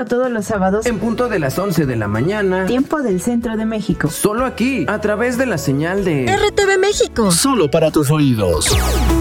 Escúchalo todos los sábados en punto de las 11 de la mañana, tiempo del centro de México. Solo aquí, a través de la señal de RTV México. Solo para tus oídos.